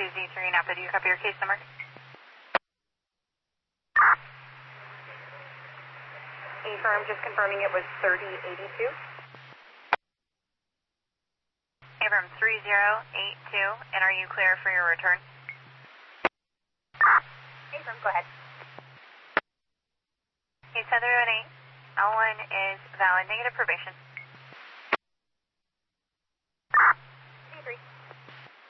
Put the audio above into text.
Z3 Napa, do you copy your case number? Affirm, just confirming it was 3082. Affirm 3082, and are you clear for your return? Affirm, go ahead. Case 708, L1 is valid, negative probation.